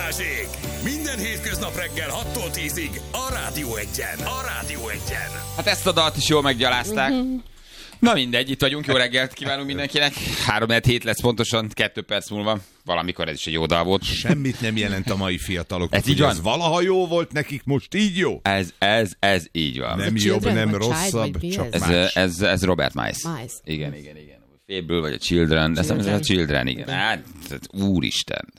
Balázsék! Minden hétköznap reggel 6-tól 10-ig a Rádió Egyen. Hát ezt a dalt is jól meggyalázták. Na mindegy, itt vagyunk, jó reggelt kívánunk mindenkinek. 3-7 lesz pontosan, 2 perc múlva. Valamikor ez is egy jó dal volt. Semmit nem jelent a mai fiataloknak. Ez így van? Ez valaha jó volt nekik, most így jó? Ez így van. Nem jobb, nem rosszabb, csak más. Ez Robert Miles. Igen. Fable vagy a Children, de ez a Children, igen. Hát, úristen,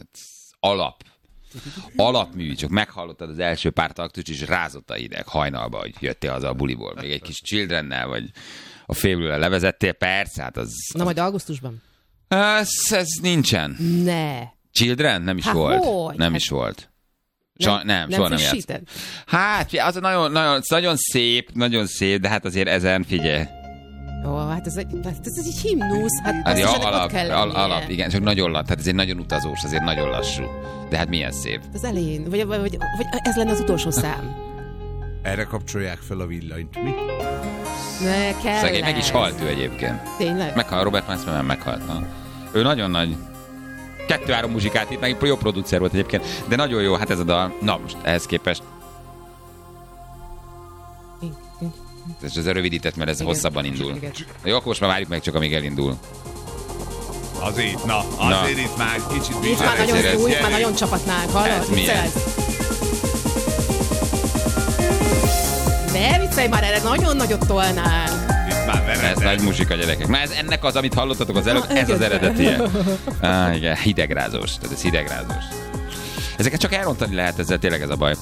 alapmű, csak meghallottad az első pár taktust, és rázott a hideg hajnalba, hogy jöttél haza a buliból. Még egy kis Childrennel, vagy a Fable-rel levezettél, persze, hát az... Na majd augusztusban? Ez nincsen. Ne. Children? Nem is volt. Hogy? Nem is volt. Soha nem játszott. Hát, az nagyon szép, de hát azért ezen figyelj. Ó, hát ez egy himnusz. Hát ja, alap, igen, csak nagyon lassú. Hát ez egy nagyon utazós, azért nagyon lassú. De hát milyen szép. Az elején, vagy ez lenne az utolsó szám. Erre kapcsolják fel a villanyt, mi? Ne kell. Szegény, meg is halt ő egyébként. Tényleg? Meghalt, Robert Miles nem meghalt. Na. Ő nagyon nagy. 2-3 muzsikát itt, meg jó producer volt egyébként. De nagyon jó, hát ez a dal. Na most, ehhez képest. Ez az rövidített, mert ez hosszabban indul. Igen. Jó, akkor most már várjuk meg csak, amíg elindul. Azért itt már egy kicsit itt már nagyon jó, itt már nagyon csapatnánk, hallod? Ne viccelj már, erre nagyon nagyot tolnánk. Ez nagy muzsika, gyerekek. Na ez ennek az, amit hallottatok az előbb, ez az eredetie. Igen, hidegrázós. Tehát ez hidegrázós. Ezeket csak elrontani lehet, ezzel tényleg ez a baj.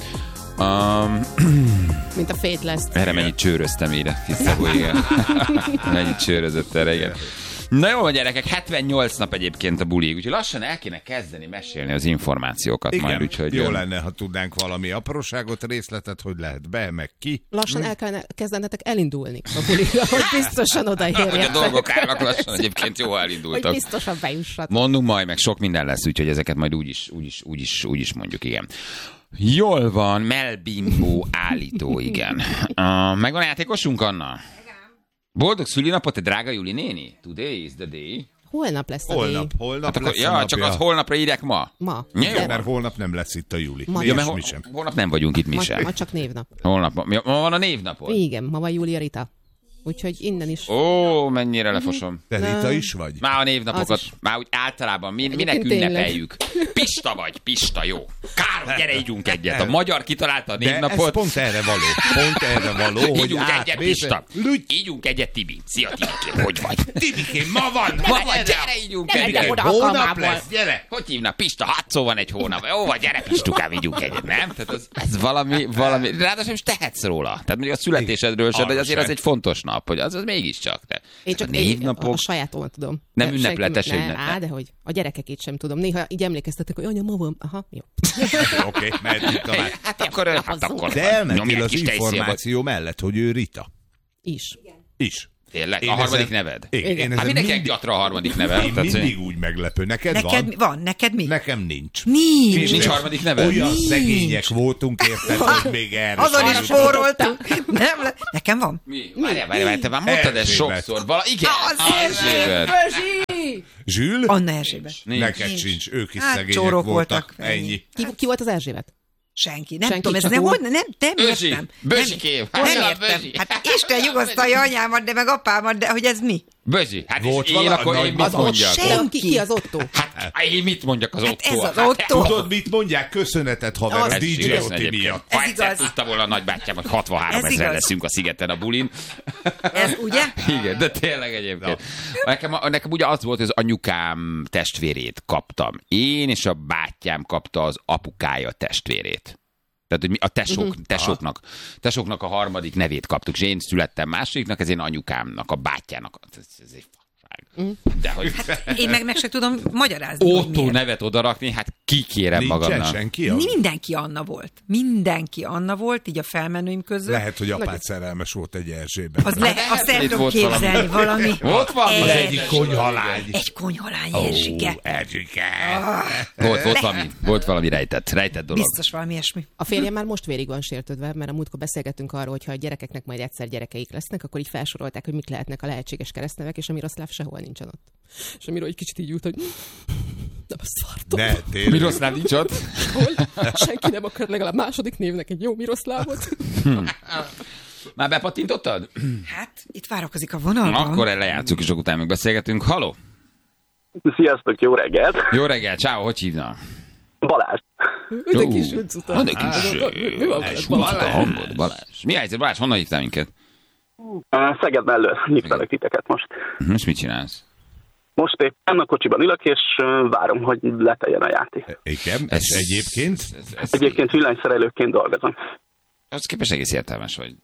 Mint a Fateless. Erre mennyit csőröztem ide. Igen. Mennyit csőrözött erre, igen. Na jó, gyerekek, 78 nap egyébként a bulig, úgyhogy lassan el kéne kezdeni mesélni az információkat. Igen, majd, úgyhogy jó lenne, ha tudnánk valami apróságot, részletet, hogy lehet be, meg ki. Lassan el kellene kezdenetek elindulni a buligra, hogy biztosan odaérjetek. Hogy a dolgok állnak lassan, egyébként jó elindultak. Hogy biztosan bejussatok. Mondunk majd, meg sok minden lesz, úgyhogy ezeket majd úgyis mondjuk, igen. Jól van, Melbimbo állító, igen. Megvan a játékosunk, Anna? Boldog szülinapot, te drága Juli néni? Today is the day. Holnap lesz a day. Holnap hát lesz ja, csak az holnapra írják ma. Ma. Igen, mert holnap nem lesz itt a Juli. Ma sem. Holnap nem vagyunk itt mi sem. Ma csak névnap. Ma van a névnapod? Igen, ma van Júlia Rita. Úgyhogy innen is. Ó, mennyire lefosom. Te Rita is vagy? Már a névnapokat, már úgy általában minek ünnepeljük. Pista vagy, Pista, jó. Károly, gyere, ígyunk egyet. A magyar kitalálta a névnapot. De ez pont erre való. Hogy ígyunk egyet, Pista. Ígyunk egyet, Tibi. Szia, Tibikém, hogy vagy? Tibikém, ma van, gyere, ígyunk egyet. Hónap lesz, gyere. Hogy hívnak? Pista, 6 szó van egy hónap. Jó, vagy gyere, Pistukám, ígyunk egyet, nem? Tehát ez valami, ráadásul is tehetsz róla. Tehát mondjuk a születésedről sem, de azért az egy fontos nap. Hogy az mégiscsak. Én csak a sajátomat tudom. Nem ünnepletes. De hogy a gyerekekét sem tudom. Néha így emlékeztetek, hogy anya, ma van. Aha, jó. Oké, mehetünk tovább. Hát akkor. De elmentél az információ mellett, hogy ő Rita. Is. Tényleg? A harmadik neved? Igen. Hát mindenkinek gyatra a harmadik neved. Én mindig úgy meglepő. Neked van? Neked mi? Nekem nincs. Nincs harmadik neved? Olyan szegények voltunk, érted, hogy még erre. Azon is spóroltunk. Nekem van. Mi? Várjál, te már mondtad ezt sokszor. Igen. Erzsébet. Zsül? Anna Erzsébet. Neked sincs. Ők is szegények voltak. Ennyi. Ki volt az Erzsébet? Senki. Nem tudom, ez nem értem. Bözsikém. Nem értem. Hát Isten nyugasztalja anyámat, de meg apámat, de hogy ez mi? Bözsi. Hát volt én akkor én mit mondjak? Senki. Ki az Otto? Hát én mit mondjak az Otto? Ez az Otto. Tudod, mit mondják? Köszönetet, haver, a DJ Otti miatt. Ha egyszer tudta volna a nagybátyám, hogy 63 000 leszünk a szigeten a bulin. Ez ugye? Igen, de tényleg egyébként. Nekem ugye az volt, hogy az anyukám testvérét kaptam. Én és a bátyám kapta az apukája testvérét. Tehát, hogy mi a tesóknak a harmadik nevét kaptuk, és én születtem másodiknak, ez én anyukámnak, a bátyjának. Ez egy fasság. De hogy... Hát én meg se tudom magyarázni. Otto nevet odarakni, hát kikérem magamnak. Nincsen senki? Mindenki Anna volt, így a felmenőim között. Lehet, hogy apád szerelmes volt egy Erzsébet. Azt el tudom képzelni valami. Ott van az egyik konyhalány. Egy konyhalány, Erzsike. Erzsike. Volt valami rejtett dolog. Biztos valami ilyesmi. A férjem már most vérig van sértődve, mert a múltkor beszélgettünk arról, hogy ha a gyerekeknek majd egyszer gyerekeik lesznek, akkor így felsorolták, hogy mik lehetnek a lehetséges keresztnevek, és a Miroszláv sehol nincsen ott. És a Miro egy kicsit így ült, hogy Nem, szartom. Ne, tényleg. Miroszláv nincs ott? Senki nem akar legalább második névnek egy jó Miroszlávot. Már bepattintottad? Hát, itt várakozik a vonalban. Akkor lejátszunk, és utána meg beszélgetünk. Haló? Sziasztok, jó reggelt! Jó reggel, ciao, hogy hívnak? Balázs. De kis uncuta. De kis... Mi van a hangod, Balázs. Mi helyzet, Balázs? Honnan hívtál minket? Szeged mellől hívtalak titeket most. És mit csinálsz? Most éppen a kocsiban ülök, és várom, hogy leteljen a játék. Igen, ez egyébként? Egyébként villanyszerelőként dolgozom. Az képest egész értelmes vagy.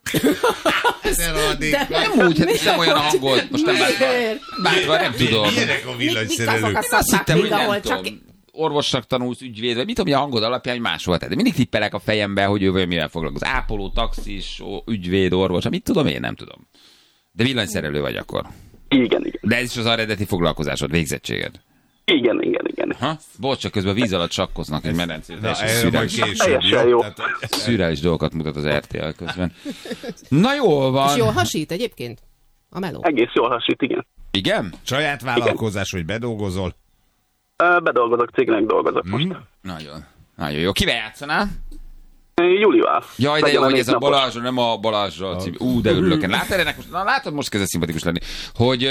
De Nem úgy, hát nem olyan a hangod. Most nem bárva, nem tudom. Milyenek a villanyszerelők? Azt hittem, hogy nem tudom. Orvosnak tanulsz, ügyvéd, vagy mit tudom, hogy a hangod alapján, hogy máshol. Tehát mindig tippelek a fejembe, hogy ő vagy mivel foglalkozik. Ápoló, taxis, ügyvéd, orvos, mit tudom, én nem tudom. De villanyszerelő vagy akkor. Igen. De ez is az eredeti foglalkozásod, végzettséged. Igen. Ha? Bocs, csak közben víz alatt sakkoznak egy medencét. Teljesen jó. Szürreális dolgokat mutat az RTL közben. Na jól van. És jól hasít egyébként? A meló. Egész jól hasít, igen. Igen? Saját vállalkozás, hogy bedolgozol? Bedolgozok, cégnek dolgozok most. Nagyon jó. Kivel játszanál? Júlival. Jaj, de jó, hogy ez a Balázs, nem a Balázsra című. De örülök. Látod, most kezd szimpatikus lenni, hogy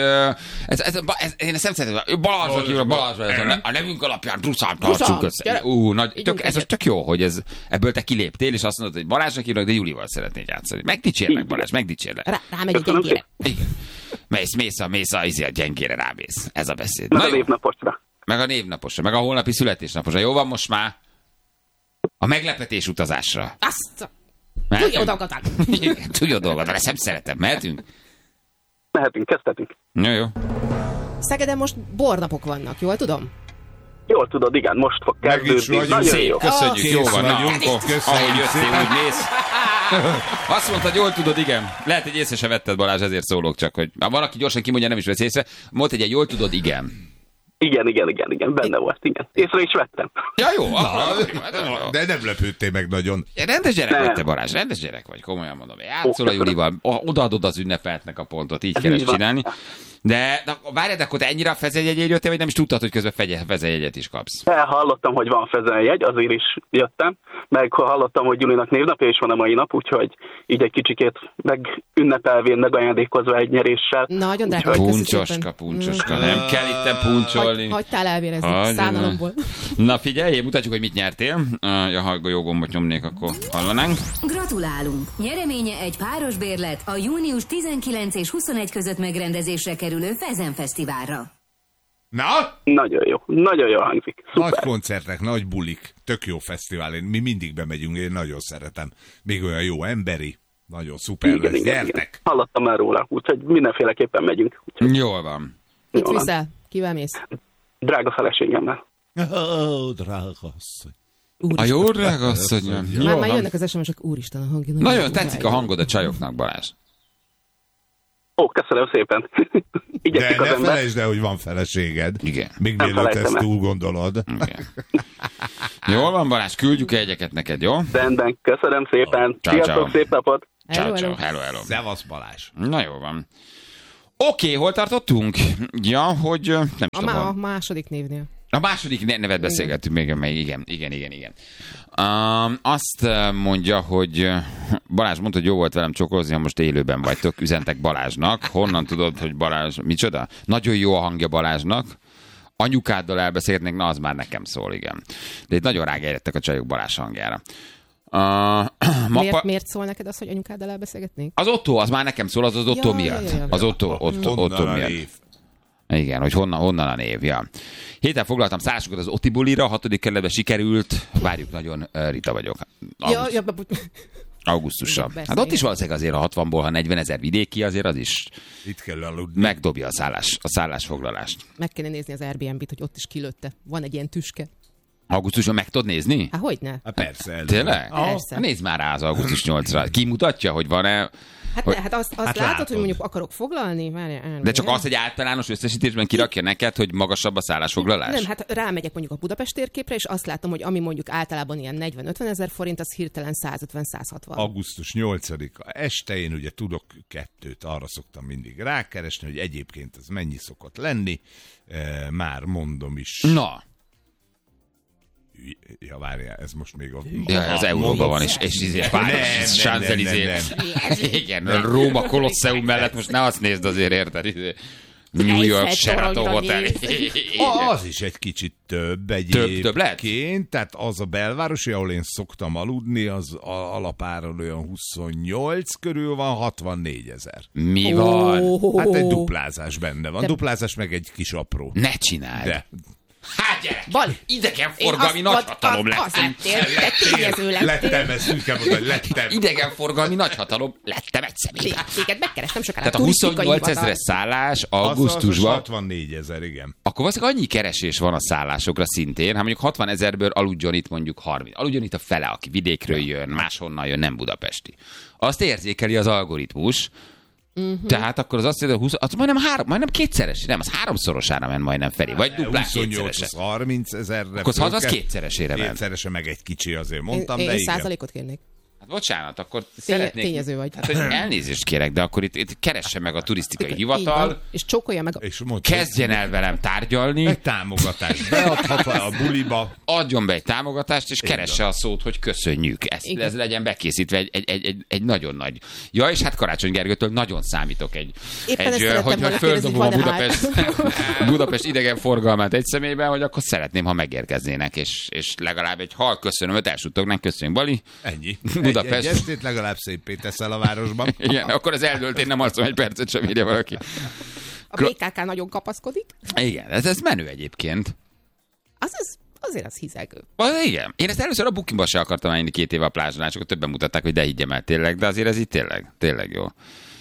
én ezt nem szeretem. Balázsra kívül, Balázsra, a nevünk alapján Druszán tartsunk össze. Ez tök jó, hogy ebből te kiléptél, és azt mondod, hogy Balázsra kívül, de Júlival szeretnék játszani. Megdicsérlek, Balázs, megdicsérlek. Rámegy egy gyengére. Igen. Mész a gyengére rámész. Ez a beszéd. Meg a névnaposra. Meg a névnaposra, meg a holnapi születésnaposra. Jó van most már? A meglepetés utazásra. Azt! Tudja dolgokat! Tudja dolgokat, ezt nem szeretem. Mehetünk? Mehetünk, kezdhetünk. Jó. Szegeden most bornapok vannak, jól tudom? Jól tudod, igen, most fog kezdődni. Nagyon jó. Köszönjük, jó van. Ahogy jöttél, úgy mész. Azt mondtad, jól tudod, igen. Lehet, hogy észre se vetted, Balázs, ezért szólok csak, hogy valaki gyorsan kimondja, nem is vesz észre. Mondta, hogy jól tudod, igen. Igen, benne volt, igen. Észre is vettem. Ja, jó. De nem lepődtél meg nagyon. Rendes gyerek vagy te, Balázs, rendes gyerek vagy, komolyan mondom. Játszol a Julival, odaadod az ünnepeltnek a pontot, így kell csinálni. De várjad, akkor te ennyire a fezejegyért jöttél, vagy nem is tudtad, hogy közben fezejegyet is kapsz? Hallottam, hogy van fezejjegy, azért is jöttem, meg hallottam, hogy Julinak névnapja is van a mai nap, úgyhogy így egy kicsikét meg ünnepelvén, meg ajándékozva egy nyeréssel. Nagyon drága. Puncsoska, nem kell itten puncsolni. Hagytál elvérezni szánalomból. Na figyelj, mutatjuk, hogy mit nyertél. Ha jó gombot nyomnék, akkor hallanánk. Gratulálunk! Nyereménye egy páros bérlet a június 19 és 21 között megrendezésre kerülő Fezen Fesztiválra. Na? Nagyon jó hangzik. Szuper. Nagy koncertek, nagy bulik, tök jó fesztivál. Mi mindig bemegyünk, én nagyon szeretem. Még olyan jó emberi, nagyon szuper lesz. Gyertek! Hallottam már róla, úgyhogy mindenféleképpen megyünk. Úgyhogy... Jól van. Mit viszel? Kivel mész? Drága feleségemmel. Drága asszony. A jó drága asszony. Már jönnek az SMS-ek, úristen a hangja. Nagyon tetszik a hangod a csajoknak, Balázs. Köszönöm szépen. De ne felejtsd el, hogy van feleséged. Igen. Még mielőtt ezt túl gondolod. Igen. Jól van, Balázs, küldjük egyeket neked, jó? Rendben, köszönöm szépen. Sziasztok, szép napot. Ciao. Szevasz, Balázs. Na jó van. Oké, hol tartottunk? Ja, hogy nem tudom. A második névnél. A második nevet beszélgettünk még, igen. Azt mondja, hogy Balázs mondta, hogy jó volt velem csokolozni, ha most élőben vagytok, üzentek Balázsnak. Honnan tudod, hogy Balázs, micsoda? Nagyon jó a hangja Balázsnak. Anyukáddal elbeszélhetnék, na az már nekem szól, igen. De itt nagyon rágejlettek a csajok Balázs hangjára. Miért szól neked az, hogy anyukáddal elbeszélgetnék? Az Otto, az már nekem szól, az Otto miatt. Az Otto miatt. Igen, hogy honnan a név, ja. Héten foglaltam szállásokat az Oti bulira, a 6. kerületben sikerült. Várjuk nagyon, Rita vagyok. Augusztussal. Hát ott is valószínűleg azért a 60-ból, ha 40 000 vidéki, azért az is itt kell aludni. Megdobja a szállásfoglalást. Meg kéne nézni az Airbnb-t, hogy ott is kilőtte. Van egy ilyen tüske. Augusztusban meg tudod nézni? Hát hogyne? Hát persze. Tényleg? Persze. Nézd már rá az augusztus 8-ra. Ki mutatja, hogy van-e... Hát azt látod, hogy mondjuk akarok foglalni? Várjál, de csak az, hogy általános összesítésben kirakja neked, hogy magasabb a szállásfoglalás? Nem, hát rámegyek mondjuk a Budapest térképre, és azt látom, hogy ami mondjuk általában ilyen 40-50 ezer forint, az hirtelen 150-160. Augusztus 8-a este én ugye tudok 2, arra szoktam mindig rákeresni, hogy egyébként ez mennyi szokott lenni. Már mondom is. Na. Ja, várjál, ez most még a... Ja, az Euróban van, és Párizs, Champs-Élysées. Igen, Róma Kolosseum mellett most ne azt nézd azért, érted? New York Sheraton Hotel. Az is egy kicsit több egyébként, tehát az a belvárosi, ahol én szoktam aludni, az alapáron olyan 28 körül van, 64 000. Mi van? Hát egy duplázás benne van. Duplázás meg egy kis apró. Ne csináld. De. Hát gyerek, Bali. idegenforgalmi nagyhatalom lettem. Lettem, ezt úgy kell mondani, lettem. Idegenforgalmi nagyhatalom lettem egy személyben. Téged megkerestem sokára. Tehát a 28 000 szállás augusztusban. 64 000, igen. Akkor valószínűleg annyi keresés van a szállásokra szintén, ha mondjuk 60 000-ből aludjon itt mondjuk 30. Aludjon itt a fele, aki vidékről jön, máshonnan jön, nem budapesti. Azt érzékeli az algoritmus. Tehát akkor az azt jelenti, hogy az majdnem kétszeres, nem, az háromszorosára ment majdnem felé, vagy duplán 28 az 30 000-re. Akkor az kétszeresére ment. Kétszerese meg egy kicsi, azért mondtam, én de igen. százalékot kérnék. Hát bocsánat, akkor szeretnék... Tényező vagy. Hát, hogy elnézést kérek, de akkor itt keresse meg a turisztikai hivatal, és csókolja meg kezdjen el velem tárgyalni. Egy támogatást beadhat a buliba. Adjon be egy támogatást, és keresse a szót, hogy köszönjük. Ez legyen bekészítve egy nagyon nagy... Ja, és hát Karácsony Gergőtől nagyon számítok hogy földobom a Budapest idegenforgalmát egy személyben, hogy akkor szeretném, ha megérkeznének, és legalább egy köszönöm, elsuttognak, köszönjük, Bali. Ennyi. Budapest. Egy estét legalább szépé teszel a városban. Igen, akkor az eldőlt, én nem alszom egy percet, sem írja valaki. A BKK nagyon kapaszkodik. Igen, ez menő egyébként. Azért az hizegő. Igen. Én ezt először a Bookingba se akartam menni 2 éve a plázsnál, csak többen mutatták, hogy de higgyem el tényleg, de azért ez így tényleg jó.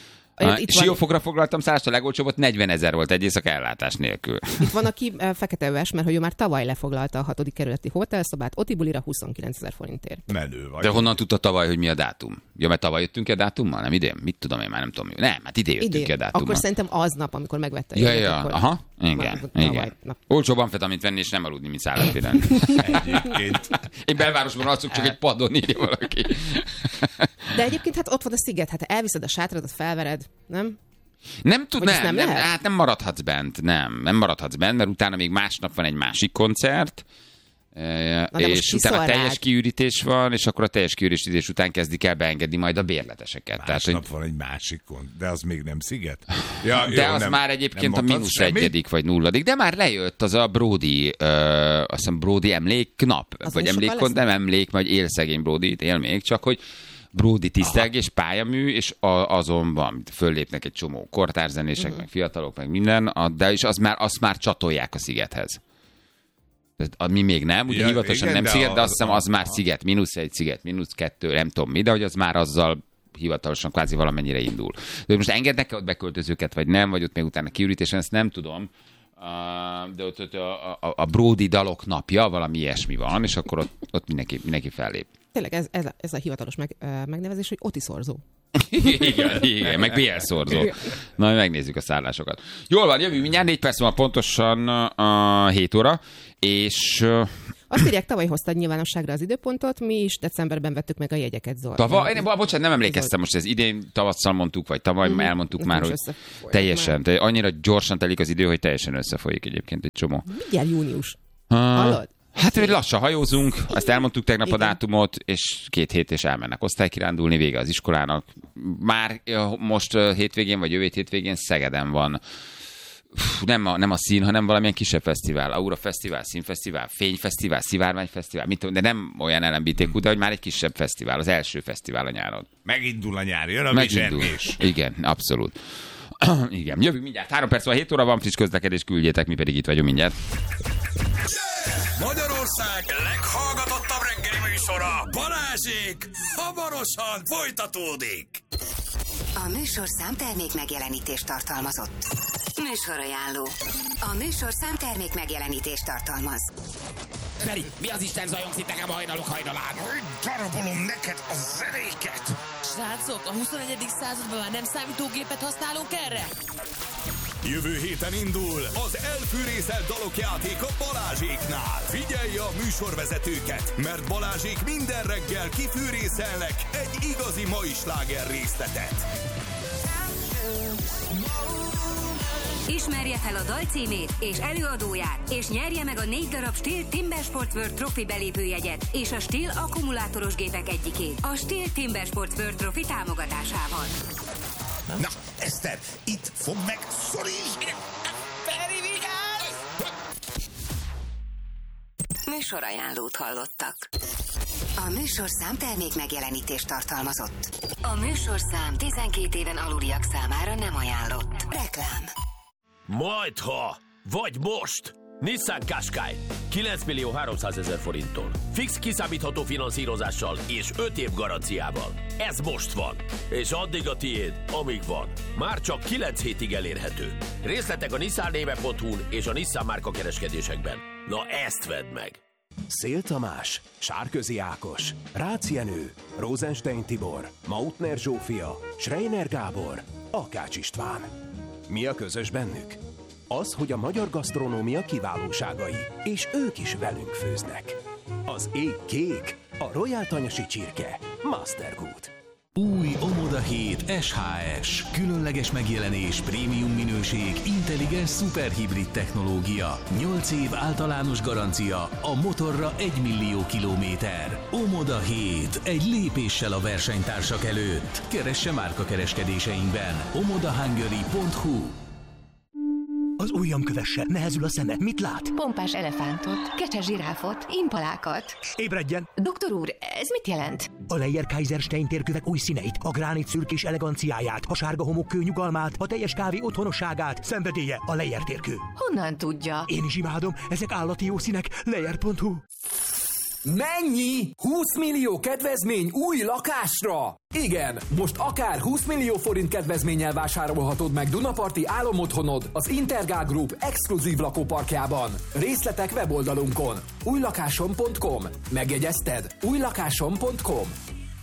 Siófokra foglaltam szállást, a legolcsóbb volt 40 000 volt egy éjszaka ellátás nélkül. Itt van, aki feketeöves, mert hogy ő már tavaly lefoglalta a 6. kerületi hotelszobát, Otibulira 29 000 forintért. Menő vagy. De honnan tudta tavaly, hogy mi a dátum? Ja, mert tavaly jöttünk a dátummal? Nem idén? Mit tudom én, már nem tudom. Nem, hát idén jöttünk a dátummal. Akkor szerintem aznap, amikor megvette. Aha, igen. Olcsóbb amfetamint venni és nem aludni, mint szállatvédelmi. Egyébként. Én belvárosban alszok, csak egy padon, írja valaki. De egyébként hát ott van a sziget, hát elviszed a sátradat, felvered, nem? Nem maradhatsz bent, nem maradhatsz bent, mert utána még másnap van egy másik koncert, és utána teljes kiürítés van, és akkor a teljes kiürítés után kezdik el beengedni majd a bérleteseket. Másnap van egy másik koncert, de az még nem sziget? Ja, de jó, az már egyébként a -1. vagy 0. De már lejött az a Brody, azt hiszem Brody emléknap, vagy emlékkon, nem emlék, vagy élszegény Brody, él még, csak hogy Brody tisztelgés, pályamű, és azon van, föllépnek egy csomó kortárzzenések, meg fiatalok, meg minden, de és azt már csatolják a szigethez. Mi még nem, ugye hivatalosan igen, nem sziget, de azt hiszem az már sziget, -1, sziget, -2, nem tudom mi, de hogy az már azzal hivatalosan kvázi valamennyire indul. De most engednek-e ott beköltözőket, vagy nem, vagy ott még utána kiürítésen, ezt nem tudom. De ott a Brody dalok napja, valami ilyesmi van, és akkor ott mindenki fellép. Tényleg ez a hivatalos megnevezés, hogy otiszorzó. igen, meg BL szorzó. Na, megnézzük a szállásokat. Jól van, jövünk mindjárt, 4 perc van pontosan 7 óra, és... Azt írják, tavaly hoztad nyilvánosságra az időpontot, mi is decemberben vettük meg a jegyeket, Zoltán. Bocsánat, nem emlékeztem, most ez idén tavasszal mondtuk, vagy tavaly elmondtuk már, hogy teljesen, annyira gyorsan telik az idő, hogy teljesen összefolyik egyébként egy csomó. Mindjárt június. Hallod? Hát, hogy lassan hajózunk, ezt elmondtuk tegnap a dátumot, és 2 hét és elmennek osztálykirándulni, vége az iskolának. Már most hétvégén, vagy jövő hétvégén Szegeden van. Nem a szín, hanem valamilyen kisebb fesztivál. Aura Fesztivál, Színfesztivál, Fényfesztivál, Szivárványfesztivál, de nem olyan LMBTQ, de hogy már egy kisebb fesztivál, az első fesztivál a nyáron. Megindul a nyár, jön a bizsergés. Igen, abszolút. Igen, jövünk mindjárt. 3 perc van, 7 óra van, friss közlekedés, küldjétek, mi pedig itt vagyunk mindjárt. Magyarország leghallgatottabb reggeli műsora, Balázsék, hamarosan folytatódik. A műsorszám termék megjelenítést tartalmazott. Műsorajánló. A műsorszám termék megjelenítést tartalmaz. Feri, mi az Isten zajongsz itt nekem a hajnalok hajnalán? Darabolom neked a zenéket. Srácok, a 21. században már nem számítógépet használunk erre? Jövő héten indul az elfűrészelt dalok játék a Balázséknál. Figyelj a műsorvezetőket, mert Balázsék minden reggel kifűrészelnek egy igazi mai sláger részletet. Ismerje fel a dal címét és előadóját, és nyerje meg a 4 darab Stihl Timber Sports World Trophy belépőjegyet és a Stihl akkumulátoros gépek egyikét a Stihl Timber Sports World Trophy támogatásával. Na, Eszter, itt fog meg, szoríts! Feri, vigyázz! Műsorajánlót hallottak. A műsorszám termék megjelenítést tartalmazott. A műsorszám 12 éven aluliak számára nem ajánlott. Reklám. Majdha, vagy most! Nissan Qashqai 9.300.000 forinttól. Fix kiszámítható finanszírozással és 5 év garanciával. Ez most van. És addig a tiéd, amíg van. Már csak 9 hétig elérhető. Részletek a nissannéve.hu-n és a Nissan márka kereskedésekben. Na ezt vedd meg! Szél Tamás, Sárközi Ákos, Rácz Jenő, Rosenstein Tibor, Mautner Zsófia, Schreiner Gábor, Akács István. Mi a közös bennük? Az, hogy a magyar gasztronómia kiválóságai, és ők is velünk főznek. Az ég kék, a Royal Tanyasi csirke, Mastergood. Új Omoda 7 SHS. Különleges megjelenés, prémium minőség, intelligens szuperhibrid technológia. 8 év általános garancia, a motorra 1 millió kilométer. Omoda 7. Egy lépéssel a versenytársak előtt. Keresse márkakereskedéseinkben. omodahungary.hu. Az ujjam kövesse, nehezül a szeme. Mit lát? Pompás elefántot, kecses zsiráfot, impalákat. Ébredjen! Doktor úr, ez mit jelent? A Leyer-Kaiserstein térkövek új színeit, a gránit szürkés eleganciáját, a sárga homokkő nyugalmát, a teljes kávé otthonosságát, szenvedélye a Leyer térkő. Honnan tudja? Én is imádom, ezek állati jó színek. Leyer.hu. Mennyi? 20 millió kedvezmény új lakásra? Igen, most akár 20 millió forint kedvezménnyel vásárolhatod meg Dunaparti álomotthonod az Intergál Group exkluzív lakóparkjában. Részletek weboldalunkon. újlakásom.com. Megjegyezted? újlakásom.com.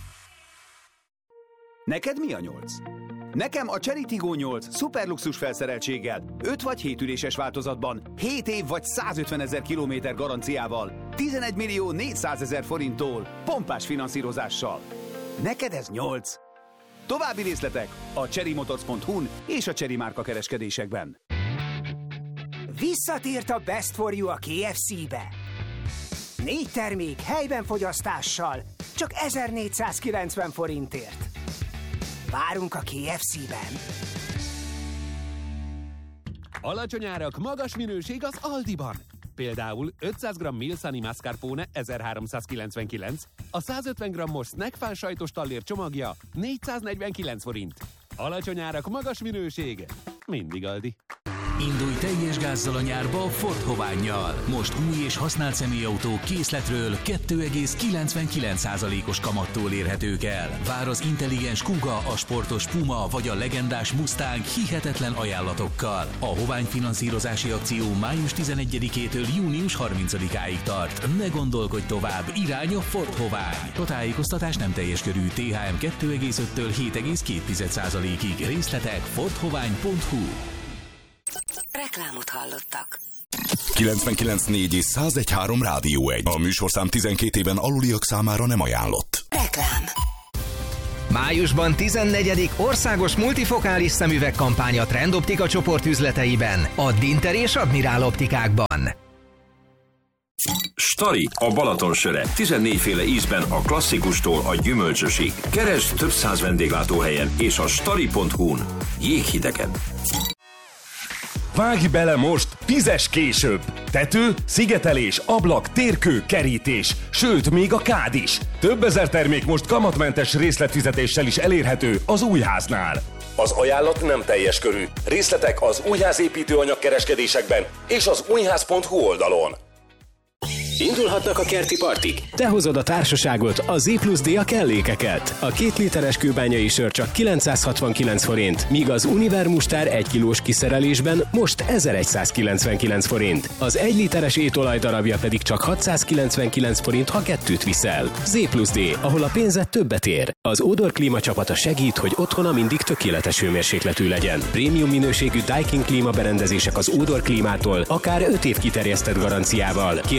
Neked mi a 8? Nekem a Chery Tiggo 8 szuperluxus felszereltséggel, 5 vagy 7 üléses változatban, 7 év vagy 150 000 kilométer garanciával, 11 millió 400 000 forinttól, pompás finanszírozással. Neked ez 8. További részletek a cherrymotors.hu-n és a Chery márka kereskedésekben. Visszatért a Best for You a KFC-be. 4 termék helyben fogyasztással, csak 1490 forintért. Várunk a KFC-ben. Alacsony árak, magas minőség az Aldiban. Például 500 g Milsani mascarpone 1399, a 150 g-os snackfán sajtos tallér csomagja 449 forint. Alacsony árak, magas minőség. Mindig Aldi. Indulj teljes gázzal a nyárba a Ford Hovánnyal. Most új és használt személyautók készletről 2,99%-os kamattól érhetők el. Vár az intelligens Kuga, a sportos Puma vagy a legendás Mustang hihetetlen ajánlatokkal. A Hovány finanszírozási akció május 11-től június 30-áig tart. Ne gondolkodj tovább, irány a Ford Hovány. A tájékoztatás nem teljes körű, THM 2,5-től 7,2%-ig. Részletek fordhovány.hu. Reklámot hallottak. 99.4 és 101.3 Rádió 1. A műsorszám 12 éven aluliak számára nem ajánlott. Reklám. Májusban 14. országos multifokális szemüveg kampány a Trendoptika csoport üzleteiben, a Dinter és Admirál optikákban. Stari, a Balaton söre. 14 féle ízben a klasszikustól a gyümölcsösig. Keresd több száz vendéglátóhelyen és a stari.hu-n. Jéghidegen. Vágj bele most 10-es később! Tető, szigetelés, ablak, térkő, kerítés, sőt, még a kád is. Több ezer termék most kamatmentes részletfizetéssel is elérhető az Újháznál. Az ajánlat nem teljes körű. Részletek az Újház építőanyag kereskedésekben és az újház.hu oldalon. Indulhatnak a kerti partik. Te hozod a társaságot, a Z+D a kellékeket. A 2 literes kőbányai sör csak 969 forint, míg az Univer mustár 1 kilós kiszerelésben most 1199 forint. Az 1 literes étolaj darabja pedig csak 699 forint, ha 2-t viszel. Z+D, ahol a pénzed többet ér. Az Odor Klíma csapata segít, hogy otthona mindig tökéletes hőmérsékletű legyen. Prémium minőségű Daikin klímaberendezések az Odor Klímától, akár 5 év kiterjesztett garanciával. Kérje ingyen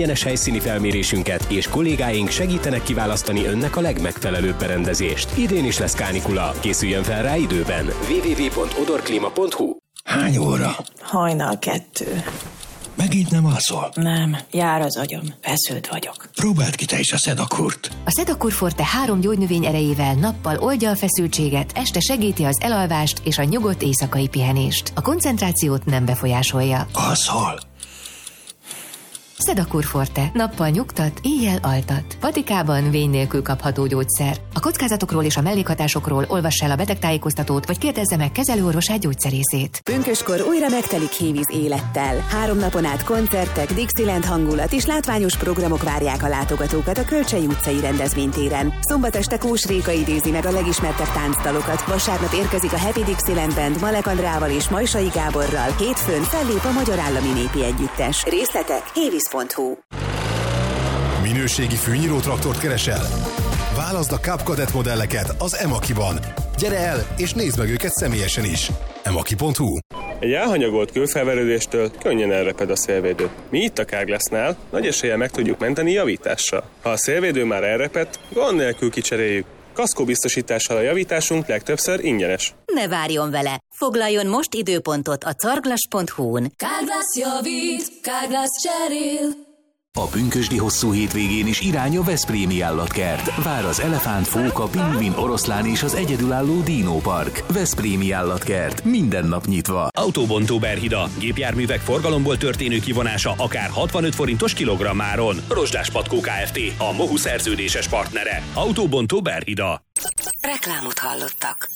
ingyenes helyszíni felmérésünket, és kollégáink segítenek kiválasztani önnek a legmegfelelőbb berendezést. Idén is lesz kánikula. Készüljön fel rá időben. www.odorklima.hu. Hány óra? Hajnal 2. Megint nem alszol? Nem, jár az agyam. Feszült vagyok. Próbáld ki te is a Sedakurt. A Sedakur Forte 3 gyógynövény erejével nappal oldja a feszültséget, este segíti az elalvást és a nyugodt éjszakai pihenést. A koncentrációt nem befolyásolja. Alszol? Sedakur Forte. Nappal nyugtat, éjjel altat. Patikában vény nélkül kapható gyógyszer. A kockázatokról és a mellékhatásokról olvass el a betegtájékoztatót, vagy kérdezze meg kezelőorvosát, gyógyszerészét. Pünköskor újra megtelik Hévíz élettel. 3 napon át koncertek, Dixieland hangulat és látványos programok várják a látogatókat a Kölcsey utcai rendezvénytéren. Szombat este Kós Réka idézi meg a legismertebb táncdalokat. Vasárnap érkezik a Happy Dixieland Band Malek Andrával és Majsai Gáborral. Hétfőn fellép a Magyar Állami Népi Együttes. Részletek hévíz.hu. Minőségi fűnyírótraktort keresel? Válaszd a Cup Kadett modelleket az Emaki-ban. Gyere el, és nézd meg őket személyesen is. Emaki.hu. Egy elhanyagolt kőfelverődéstől könnyen elreped a szélvédő. Mi itt a Carglassnál nagy eséllyel meg tudjuk menteni javítással. Ha a szélvédő már elrepedt, gond nélkül kicseréljük. Kaszkóbiztosítással a javításunk legtöbbször ingyenes. Ne várjon vele! Foglaljon most időpontot a carglass.hu-n. Carglass javít, Carglass cserél. A pünkösdi hosszú hétvégén is irány a Veszprémi állatkert. Vár az elefánt, fóka, pingvin, oroszlán és az egyedülálló dinópark. Veszprémi állatkert. Minden nap nyitva. Autóbontó Berhida. Gépjárművek forgalomból történő kivonása akár 65 forintos kilogrammáron. Rozsdás Patkó Kft. A Mohu szerződéses partnere. Autóbontó Berhida. Reklámot hallottak.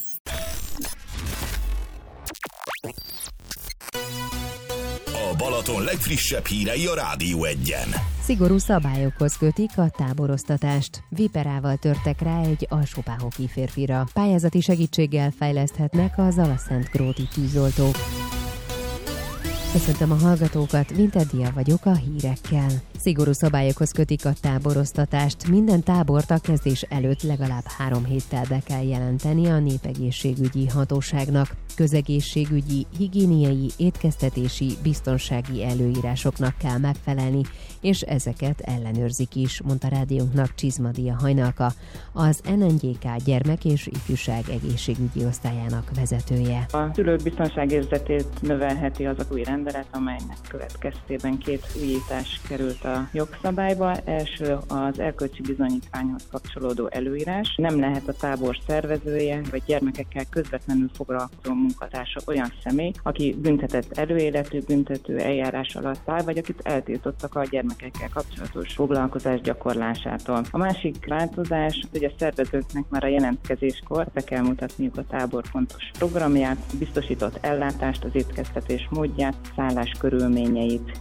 A Balaton legfrissebb hírei a Rádió 1-en. Szigorú szabályokhoz kötik a táboroztatást. Viperával törtek rá egy alsópáhoki férfira. Pályázati segítséggel fejleszthetnek a Zalaszentgróti tűzoltók. Köszöntöm a hallgatókat, Winterdia vagyok a hírekkel. Szigorú szabályokhoz kötik a táboroztatást. Minden tábort a kezdés előtt legalább 3 héttel be kell jelenteni a népegészségügyi hatóságnak. Közegészségügyi, higiéniai, étkeztetési, biztonsági előírásoknak kell megfelelni, és ezeket ellenőrzik is, mondta rádiónknak Csizmadia Hajnalka, az NNGK gyermek és ifjúság egészségügyi osztályának vezetője. A szülők biztonságérzetét növelheti az új rendelet, amelynek következtében 2 újítás került a jogszabályba. Első az erkölcsi bizonyítványhoz kapcsolódó előírás. Nem lehet a tábor szervezője vagy gyermekekkel közvetlenül foglalkozó munkatársa olyan személy, aki büntetett előéletű büntető eljárás alatt áll, vagy akit eltiltottak a gyermekekkel kapcsolatos foglalkozás gyakorlásától. A másik változás, hogy a szervezőknek már a jelentkezéskor be kell mutatniuk a tábor fontos programját, biztosított ellátást, az étkeztetés módját, szállás körülményeit.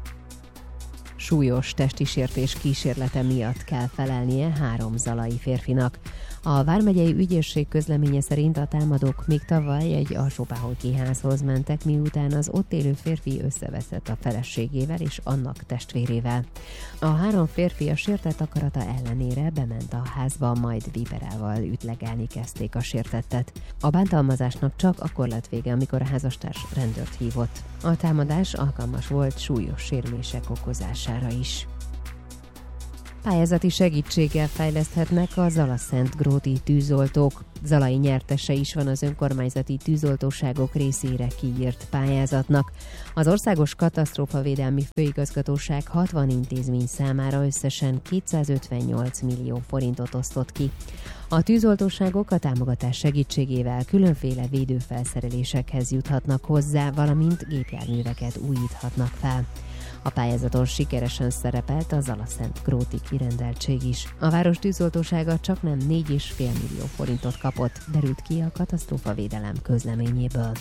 Súlyos testi sértés kísérlete miatt kell felelnie 3 zalai férfinak. A vármegyei ügyészség közleménye szerint a támadók még tavaly egy alsópáhoki házhoz mentek, miután az ott élő férfi összeveszett a feleségével és annak testvérével. A 3 férfi a sértett akarata ellenére bement a házba, majd viperával ütlegelni kezdték a sértettet. A bántalmazásnak csak akkor lett vége, amikor a házastárs rendőrt hívott. A támadás alkalmas volt súlyos sérülések okozására is. Pályázati segítséggel fejleszthetnek a Zalaszentgróti tűzoltók. Zalai nyertese is van az önkormányzati tűzoltóságok részére kiírt pályázatnak. Az Országos Katasztrófavédelmi Főigazgatóság 60 intézmény számára összesen 258 millió forintot osztott ki. A tűzoltóságok a támogatás segítségével különféle védőfelszerelésekhez juthatnak hozzá, valamint gépjárműveket újíthatnak fel. A pályázaton sikeresen szerepelt a Zalaszentgróti kirendeltség is. A város tűzoltósága csaknem 4,5 millió forintot kapott, derült ki a katasztrófavédelem közleményéből.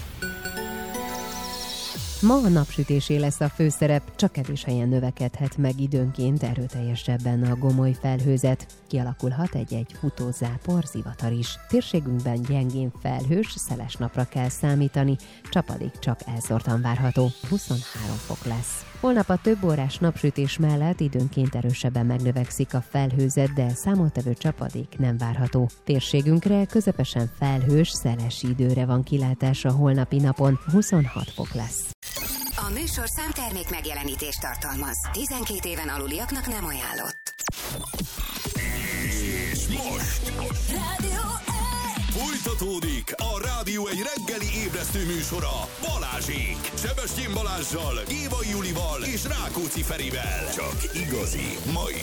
Ma a napsütésé lesz a főszerep, csak kevés helyen növekedhet meg időnként erőteljesebben a gomoly felhőzet. Kialakulhat egy-egy futózápor, zivatar is. Térségünkben gyengén felhős, szeles napra kell számítani, csapadék csak elszórtan várható, 23 fok lesz. Holnap a több órás napsütés mellett időnként erősebben megnövekszik a felhőzet, de számottevő csapadék nem várható. Térségünkre közepesen felhős, szeles időre van kilátás a holnapi napon, 26 fok lesz. A műsorszám termék megjelenítést tartalmaz. 12 éven aluliaknak nem ajánlott. És most Rádió folytatódik a Rádió egy reggeli ébresztő műsora Balázsék. Sebestyén Balázssal, Gévai Julival és Rákóczi Ferivel. Csak igazi, ma is